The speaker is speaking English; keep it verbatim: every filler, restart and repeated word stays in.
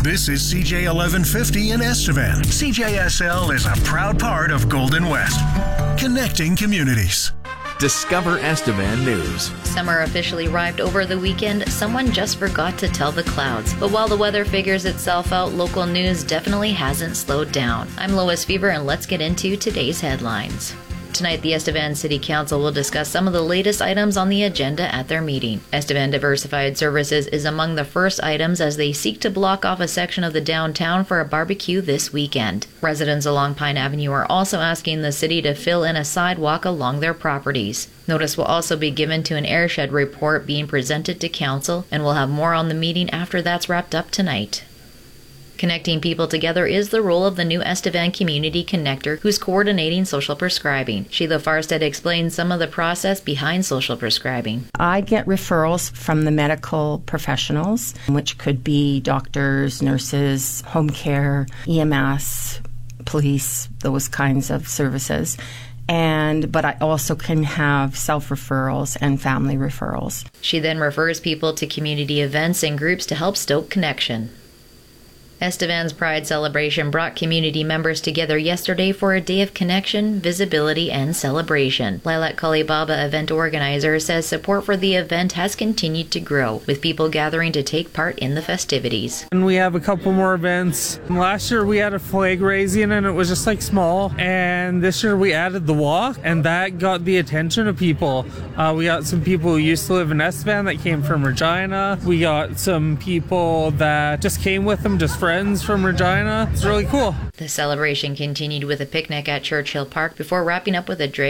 This is C J eleven fifty in Estevan. C J S L is a proud part of Golden West, connecting communities. Discover Estevan News. Summer officially arrived over the weekend. Someone just forgot to tell the clouds. But while the weather figures itself out, local news definitely hasn't slowed down. I'm Lois Fever, and let's get into today's headlines. Tonight, the Estevan City Council will discuss some of the latest items on the agenda at their meeting. Estevan Diversified Services is among the first items as they seek to block off a section of the downtown for a barbecue this weekend. Residents along Pine Avenue are also asking the city to fill in a sidewalk along their properties. Notice will also be given to an airshed report being presented to council, and we'll have more on the meeting after that's wrapped up tonight. Connecting people together is the role of the new Estevan Community Connector, who's coordinating social prescribing. Sheila Farstead explains some of the process behind social prescribing. I get referrals from the medical professionals, which could be doctors, nurses, home care, E M S, police, those kinds of services. And but I also can have self-referrals and family referrals. She then refers people to community events and groups to help stoke connection. Estevan's Pride celebration brought community members together yesterday for a day of connection, visibility, and celebration. Lilac Kali Baba event organizer says support for the event has continued to grow, with people gathering to take part in the festivities. And we have a couple more events. Last year we had a flag raising and it was just like small, and this year we added the walk, and that got the attention of people. Uh, we got some people who used to live in Estevan that came from Regina. We got some people that just came with them, just friends from Regina. It's really cool. The celebration continued with a picnic at Churchill Park before wrapping up with a drag